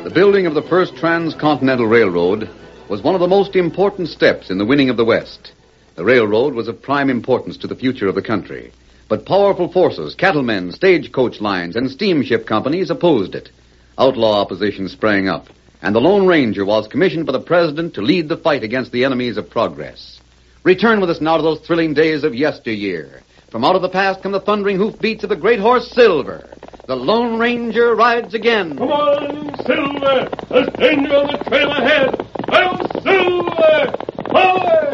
The building of the first transcontinental railroad was one of the most important steps in the winning of the West. The railroad was of prime importance to the future of the country. But powerful forces, cattlemen, stagecoach lines, and steamship companies opposed it. Outlaw opposition sprang up, and the Lone Ranger was commissioned by the president to lead the fight against the enemies of progress. Return with us now to those thrilling days of yesteryear. From out of the past come the thundering hoofbeats of the great horse Silver. The Lone Ranger rides again. Come on, Silver! There's danger on the trail ahead! I'm Silver! Forward!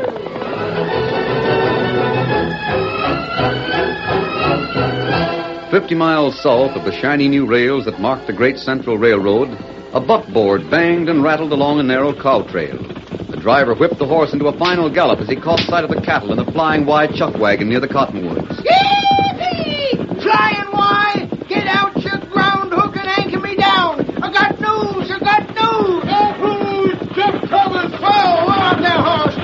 50 miles south of the shiny new rails that marked the great Central Railroad, a buckboard banged and rattled along a narrow cow trail. The driver whipped the horse into a final gallop as he caught sight of the cattle in a flying Y chuck wagon near the cottonwoods. Yippee! Flying Y! Get out your ground hook and anchor me down! I got news! I got news! Oh, Jeff Thomas! Whoa! Out there, horse!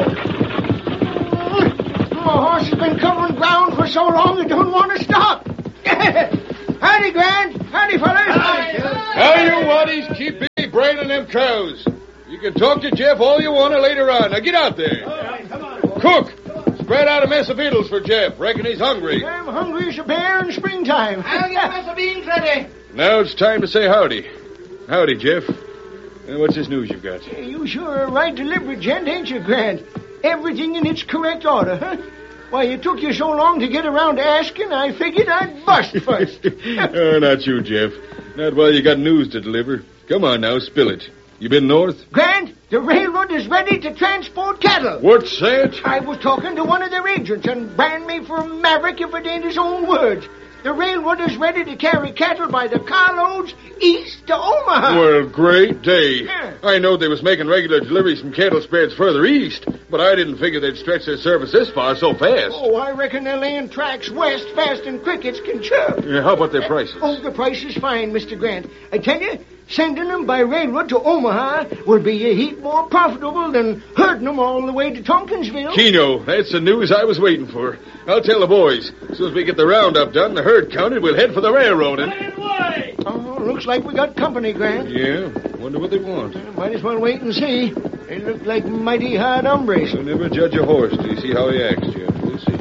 Whoa! My horse has been covering ground for so long it don't want to stop. Howdy, Grant. Howdy, fellas. How you waddies keep me braining them cows. You can talk to Jeff all you want to later on. Now get out there. All right, come on. Cook, spread out a mess of victuals for Jeff. Reckon he's hungry. I'm hungry as a bear in springtime. I'll get a mess of beans ready. Now it's time to say howdy. Howdy, Jeff. What's this news you've got? You sure are a right deliberate gent, ain't you, Grant? Everything in its correct order, huh? Why, it took you so long to get around to asking, I figured I'd bust first. Oh, not you, Jeff. Not while you got news to deliver. Come on now, spill it. You been north? Grant, the railroad is ready to transport cattle. What's that? I was talking to one of their agents and brand me for a maverick if it ain't his own words. The railroad is ready to carry cattle by the carloads east to Omaha. Well, great day. Yeah. I know they was making regular deliveries from cattle spreads further east, but I didn't figure they'd stretch their service this far so fast. Oh, I reckon they're laying tracks west fast and crickets can chirp. Yeah, how about their prices? Oh, the price is fine, Mr. Grant. I tell you, sending them by railroad to Omaha will be a heap more profitable than herding them all the way to Tompkinsville. Keno, that's the news I was waiting for. I'll tell the boys. As soon as we get the roundup done, the herd counted, we'll head for the railroad and... Oh, looks like we got company, Grant. Yeah, wonder what they want. Might as well wait and see. They look like mighty hard hombres. You'll never judge a horse till you see how he acts, Jeff. We'll see.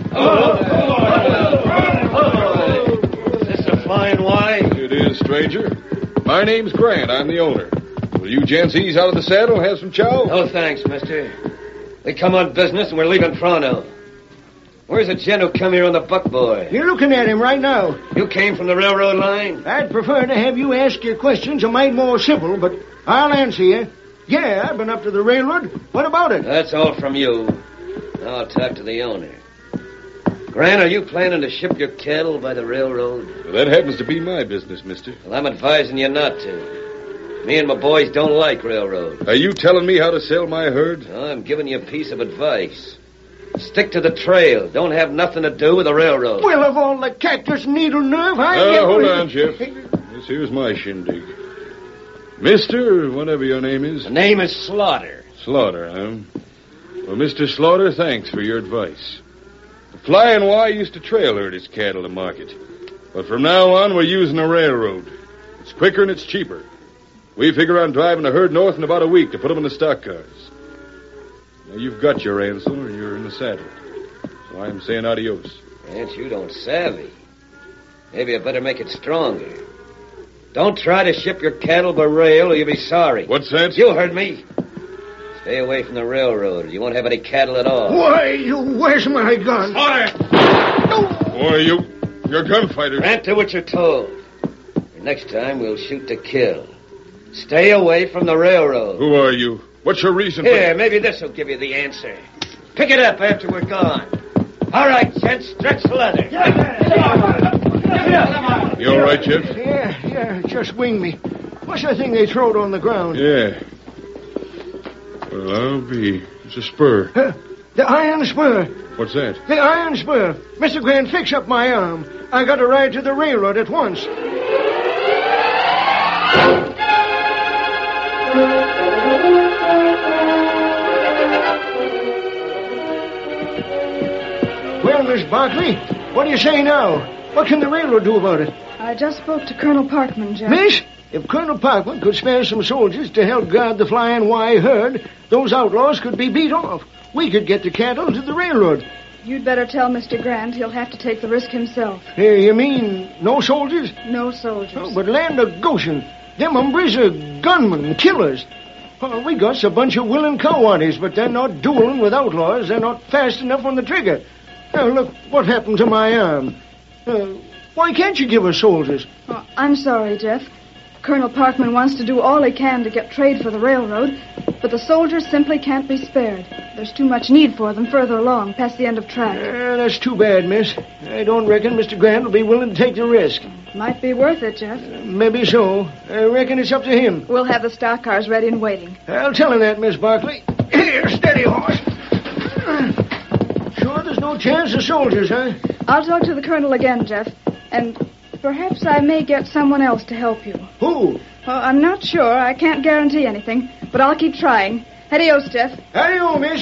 Is this a flying Y? It is, stranger. My name's Grant. I'm the owner. Will you gents ease out of the saddle and have some chow? No, thanks, mister. We come on business and we're leaving Toronto. Where's the gent who come here on the buckboard? You're looking at him right now. You came from the railroad line? I'd prefer to have you ask your questions a mite more simple, but I'll answer you. Yeah, I've been up to the railroad. What about it? That's all from you. Now I'll talk to the owner. Grant, are you planning to ship your cattle by the railroad? Well, that happens to be my business, mister. Well, I'm advising you not to. Me and my boys don't like railroad. Are you telling me how to sell my herd? No, I'm giving you a piece of advice. Stick to the trail. Don't have nothing to do with the railroad. Well, of all the cactus needle nerve, hold on, Jeff. This here's my shindig. Mister, whatever your name is. The name is Slaughter. Slaughter, huh? Well, Mr. Slaughter, thanks for your advice. The Flying Y used to trail herd his cattle to market. But from now on, we're using a railroad. It's quicker and it's cheaper. We figure on driving the herd north in about a week to put them in the stock cars. Now, you've got your answer, and you're in the saddle. So I'm saying adios. Grant, you don't savvy. Maybe I better make it stronger. Don't try to ship your cattle by rail or you'll be sorry. What's that? You heard me. Stay away from the railroad or you won't have any cattle at all. Why, where's my gun? Slaughter! Boy, you're a gunfighter. Grant, do what you're told. Next time, we'll shoot to kill. Stay away from the railroad. Who are you? What's your reason Here, maybe this will give you the answer. Pick it up after we're gone. All right, gents, stretch the leather. You all right, Jeff? Yeah, just wing me. What's that thing they throwed on the ground? Yeah. Well, I'll be. It's a spur. The iron spur. What's that? The iron spur. Mr. Grant, fix up my arm. I got to ride to the railroad at once. Well, Miss Barkley, what do you say now? What can the railroad do about it? I just spoke to Colonel Parkman, Jeff. Miss? If Colonel Parkman could spare some soldiers to help guard the Flying Y herd, those outlaws could be beat off. We could get the cattle to the railroad. You'd better tell Mr. Grant he'll have to take the risk himself. Hey, you mean no soldiers? No soldiers. Oh, but land of Goshen, them hombres are gunmen and killers. Oh, we got a bunch of willing cowards, but they're not dueling with outlaws. They're not fast enough on the trigger. Now, look what happened to my arm. Why can't you give us soldiers? Oh, I'm sorry, Jeff. Colonel Parkman wants to do all he can to get trade for the railroad, but the soldiers simply can't be spared. There's too much need for them further along, past the end of track. That's too bad, miss. I don't reckon Mr. Grant will be willing to take the risk. Might be worth it, Jeff. Maybe so. I reckon it's up to him. We'll have the stock cars ready and waiting. I'll tell him that, Miss Barkley. Here, steady, horse. Sure there's no chance of soldiers, huh? I'll talk to the colonel again, Jeff, and perhaps I may get someone else to help you. Who? Well, I'm not sure. I can't guarantee anything, but I'll keep trying. Adios, Jeff. Adios, miss.